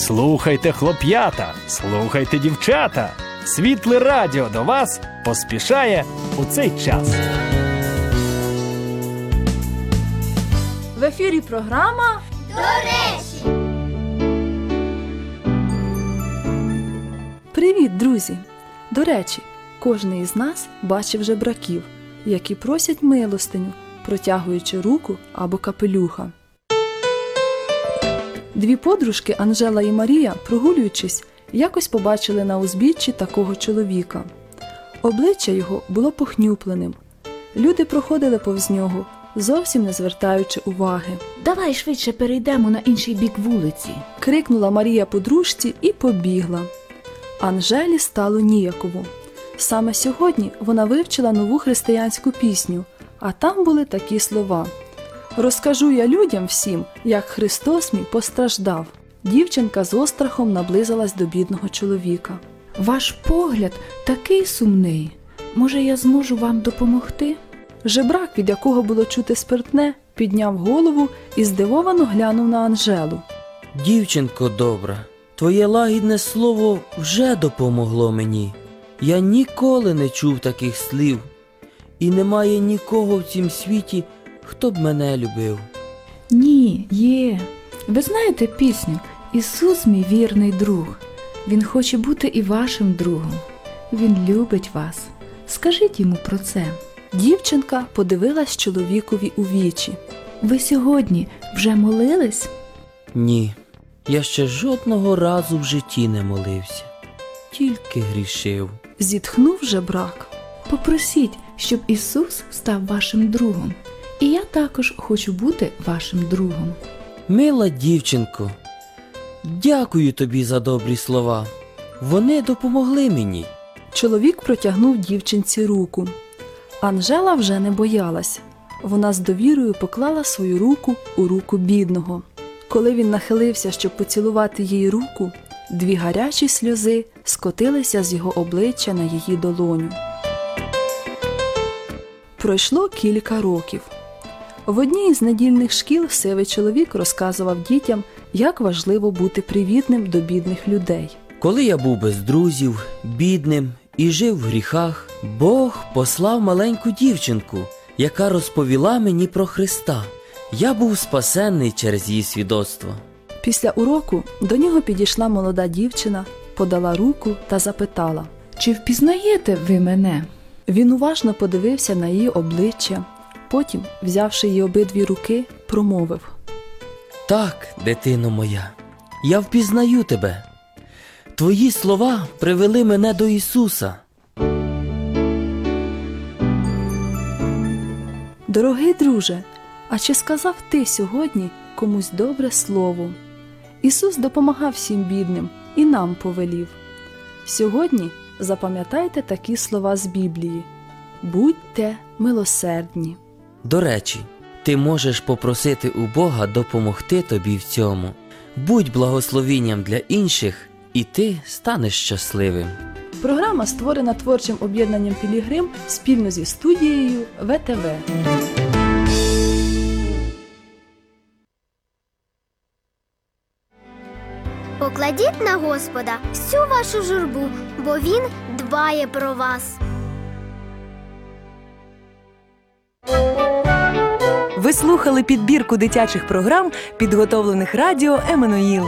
Слухайте, хлоп'ята, слухайте, дівчата. Світле радіо до вас поспішає у цей час. В ефірі програма «До речі». Привіт, друзі! До речі, кожен із нас бачив жебраків, які просять милостиню, протягуючи руку або капелюха. Дві подружки Анжела і Марія, прогулюючись, якось побачили на узбіччі такого чоловіка. Обличчя його було похнюпленим. Люди проходили повз нього, зовсім не звертаючи уваги. «Давай швидше перейдемо на інший бік вулиці», – крикнула Марія подружці і побігла. Анжелі стало ніяково. Саме сьогодні вона вивчила нову християнську пісню, а там були такі слова: «Розкажу я людям всім, як Христос мій постраждав». Дівчинка з острахом наблизилась до бідного чоловіка. «Ваш погляд такий сумний. Може, я зможу вам допомогти?» Жебрак, від якого було чути спиртне, підняв голову і здивовано глянув на Анжелу. «Дівчинко добра, твоє лагідне слово вже допомогло мені. Я ніколи не чув таких слів, і немає нікого в цім світі, хто б мене любив». «Ні, є. Ви знаєте пісню «Ісус мій вірний друг». Він хоче бути і вашим другом. Він любить вас. Скажіть йому про це». Дівчинка подивилась чоловікові у вічі. «Ви сьогодні вже молились?» «Ні, я ще жодного разу в житті не молився. Тільки грішив». Зітхнув жебрак. «Попросіть, щоб Ісус став вашим другом. І я також хочу бути вашим другом». «Мила дівчинко, дякую тобі за добрі слова. Вони допомогли мені». Чоловік протягнув дівчинці руку. Анжела вже не боялась. Вона з довірою поклала свою руку у руку бідного. Коли він нахилився, щоб поцілувати їй руку, дві гарячі сльози скотилися з його обличчя на її долоню. Пройшло кілька років. В одній із недільних шкіл сивий чоловік розказував дітям, як важливо бути привітним до бідних людей. «Коли я був без друзів, бідним і жив в гріхах, Бог послав маленьку дівчинку, яка розповіла мені про Христа. Я був спасенний через її свідоцтво». Після уроку до нього підійшла молода дівчина, подала руку та запитала: «Чи впізнаєте ви мене?» Він уважно подивився на її обличчя, потім, взявши її обидві руки, промовив: «Так, дитино моя, я впізнаю тебе. Твої слова привели мене до Ісуса». Дорогий друже, а чи сказав ти сьогодні комусь добре слово? Ісус допомагав всім бідним і нам повелів. Сьогодні запам'ятайте такі слова з Біблії: «Будьте милосердні». До речі, ти можеш попросити у Бога допомогти тобі в цьому. Будь благословінням для інших, і ти станеш щасливим. Програма створена творчим об'єднанням «Пілігрим» спільно зі студією ВТВ. Покладіть на Господа всю вашу журбу, бо Він дбає про вас. Ви слухали підбірку дитячих програм, підготовлених радіо «Еммануїл».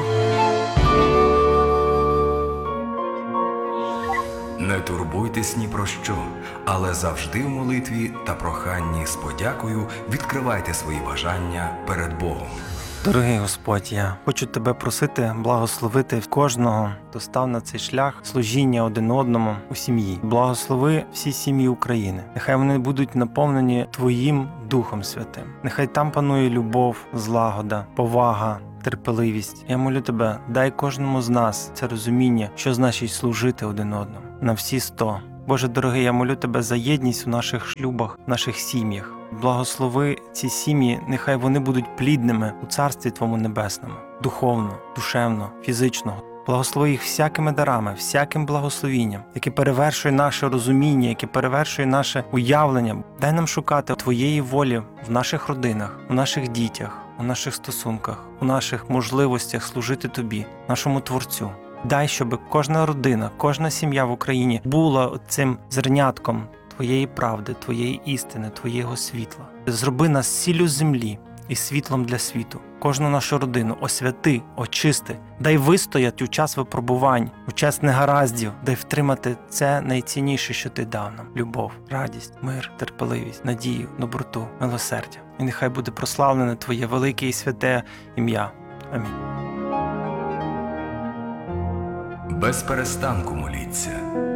Не турбуйтесь ні про що, але завжди в молитві та проханні з подякою відкривайте свої бажання перед Богом. Дорогий Господь, я хочу Тебе просити благословити кожного, хто став на цей шлях служіння один одному у сім'ї. Благослови всі сім'ї України. Нехай вони будуть наповнені Твоїм Духом Святим. Нехай там панує любов, злагода, повага, терпеливість. Я молю Тебе, дай кожному з нас це розуміння, що значить служити один одному. На всі 100. Боже дорогий, я молю Тебе за єдність у наших шлюбах, в наших сім'ях. Благослови ці сім'ї, нехай вони будуть плідними у Царстві Твому Небесному, духовно, душевно, фізично. Благослови їх всякими дарами, всяким благословінням, яке перевершує наше розуміння, яке перевершує наше уявлення. Дай нам шукати Твоєї волі в наших родинах, у наших дітях, у наших стосунках, у наших можливостях служити Тобі, нашому Творцю. Дай, щоб кожна родина, кожна сім'я в Україні була цим зернятком Твоєї правди, Твоєї істини, Твоєго світла. Зроби нас сіллю землі і світлом для світу. Кожну нашу родину освяти, очисти, дай вистояти у час випробувань, у час негараздів, дай втримати це найцінніше, що Ти дав нам – любов, радість, мир, терпеливість, надію, доброту, милосердя. І нехай буде прославлене Твоє велике і святе ім'я. Амінь. Без перестанку моліться.